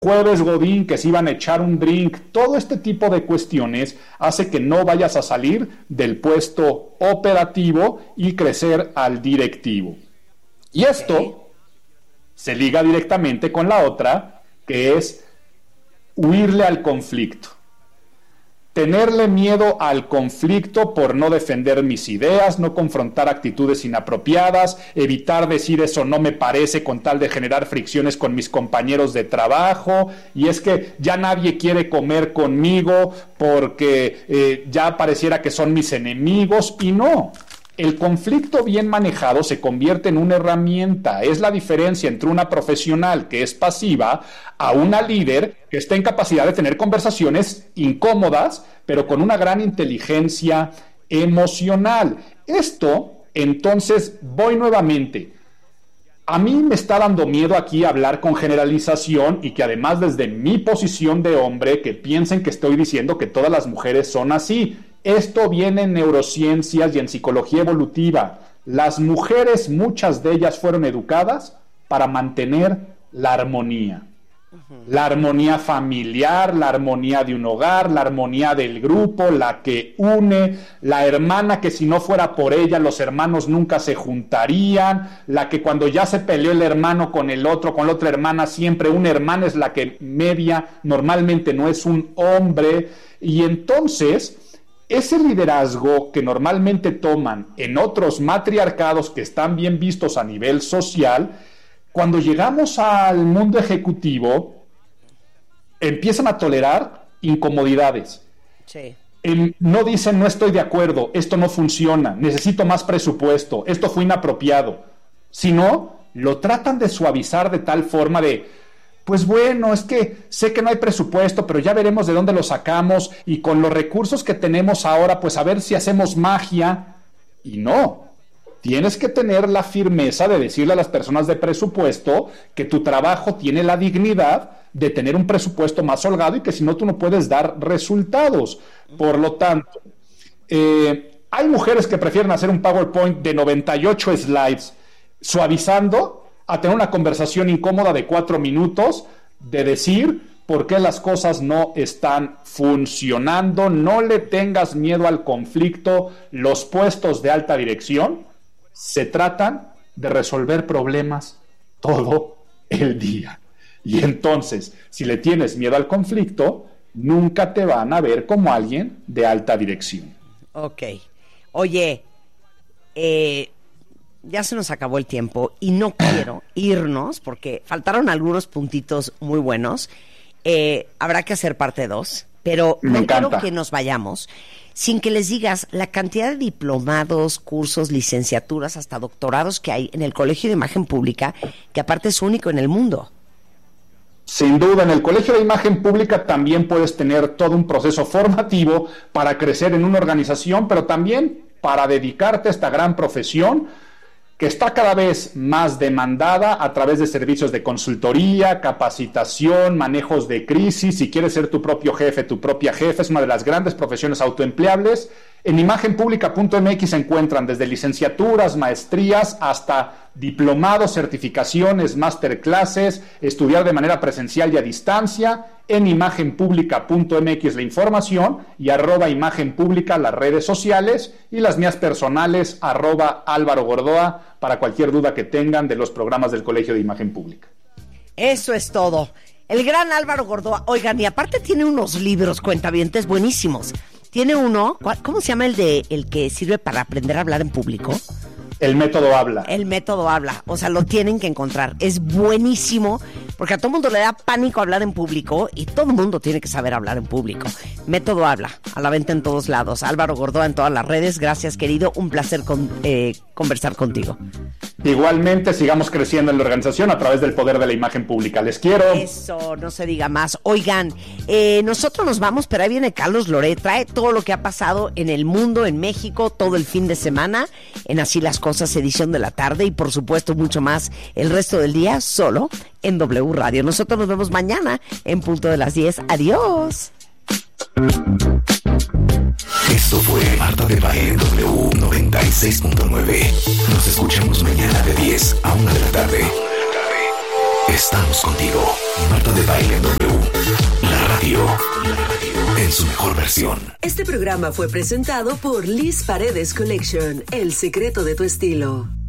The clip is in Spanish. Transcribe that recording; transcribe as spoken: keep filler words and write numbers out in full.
jueves godín, que se iban a echar un drink, todo este tipo de cuestiones hace que no vayas a salir del puesto operativo y crecer al directivo. Y esto okay. se liga directamente con la otra, que es huirle al conflicto. Tenerle miedo al conflicto por no defender mis ideas, no confrontar actitudes inapropiadas, evitar decir eso no me parece con tal de generar fricciones con mis compañeros de trabajo, y es que ya nadie quiere comer conmigo porque eh, ya pareciera que son mis enemigos, y no. El conflicto bien manejado se convierte en una herramienta. Es la diferencia entre una profesional que es pasiva a una líder que está en capacidad de tener conversaciones incómodas, pero con una gran inteligencia emocional. Esto, entonces, voy nuevamente. A mí me está dando miedo aquí hablar con generalización y que además desde mi posición de hombre que piensen que estoy diciendo que todas las mujeres son así. Esto viene en neurociencias y en psicología evolutiva. Las mujeres, muchas de ellas fueron educadas para mantener la armonía. Uh-huh. La armonía familiar, la armonía de un hogar, la armonía del grupo, la que une, la hermana que si no fuera por ella los hermanos nunca se juntarían, la que cuando ya se peleó el hermano con el otro, con la otra hermana, siempre una hermana es la que media, normalmente no es un hombre. Y entonces ese liderazgo que normalmente toman en otros matriarcados que están bien vistos a nivel social, cuando llegamos al mundo ejecutivo, empiezan a tolerar incomodidades. Sí. El, no dicen no estoy de acuerdo, esto no funciona, necesito más presupuesto, esto fue inapropiado, sino lo tratan de suavizar de tal forma de pues bueno, es que sé que no hay presupuesto, pero ya veremos de dónde lo sacamos y con los recursos que tenemos ahora, pues a ver si hacemos magia. Y no, tienes que tener la firmeza de decirle a las personas de presupuesto que tu trabajo tiene la dignidad de tener un presupuesto más holgado y que si no tú no puedes dar resultados. Por lo tanto, eh, hay mujeres que prefieren hacer un PowerPoint de noventa y ocho slides suavizando a tener una conversación incómoda de cuatro minutos, de decir por qué las cosas no están funcionando. No le tengas miedo al conflicto. Los puestos de alta dirección se tratan de resolver problemas todo el día. Y entonces, si le tienes miedo al conflicto, nunca te van a ver como alguien de alta dirección. Ok. Oye, eh... ya se nos acabó el tiempo y no quiero irnos porque faltaron algunos puntitos muy buenos. Eh, habrá que hacer parte dos, pero no quiero que nos vayamos sin que les digas la cantidad de diplomados, cursos, licenciaturas, hasta doctorados que hay en el Colegio de Imagen Pública, que aparte es único en el mundo. Sin duda, en el Colegio de Imagen Pública también puedes tener todo un proceso formativo para crecer en una organización, pero también para dedicarte a esta gran profesión que está cada vez más demandada a través de servicios de consultoría, capacitación, manejos de crisis. Si quieres ser tu propio jefe, tu propia jefa, es una de las grandes profesiones autoempleables. En imagen pública punto m x se encuentran desde licenciaturas, maestrías, hasta diplomados, certificaciones, masterclasses, estudiar de manera presencial y a distancia. En imagen pública punto m x la información y arroba imagen pública las redes sociales y las mías personales arroba Álvaro Gordoa para cualquier duda que tengan de los programas del Colegio de Imagen Pública. Eso es todo. El gran Álvaro Gordoa. Oigan, y aparte tiene unos libros, cuentavientes, buenísimos. Tiene uno, ¿cómo se llama el de el que sirve para aprender a hablar en público? El método habla. El método habla. O sea, lo tienen que encontrar. Es buenísimo porque a todo mundo le da pánico hablar en público y todo el mundo tiene que saber hablar en público. Método habla. A la venta en todos lados. Álvaro Gordoa en todas las redes. Gracias, querido. Un placer con, eh, conversar contigo. Igualmente, sigamos creciendo en la organización a través del poder de la imagen pública. Les quiero. Eso, no se diga más. Oigan, eh, nosotros nos vamos, pero ahí viene Carlos Loret. Trae todo lo que ha pasado en el mundo, en México, todo el fin de semana, en Así las Cosas, edición de la tarde, y por supuesto mucho más el resto del día, solo en W Radio. Nosotros nos vemos mañana en punto de las diez. Adiós. Esto fue Marta de Baile en W noventa y seis punto nueve. Nos escuchamos mañana de diez a una de la tarde. estamos contigo. Marta de Baile W. La radio. La radio en su mejor versión. Este programa fue presentado por Liz Paredes Collection. El secreto de tu estilo.